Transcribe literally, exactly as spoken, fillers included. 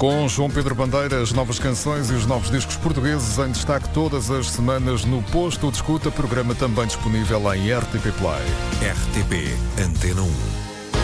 Com João Pedro Bandeira, as novas canções e os novos discos portugueses em destaque todas as semanas no Posto de Escuta, programa também disponível em R T P Play. R T P Antena um.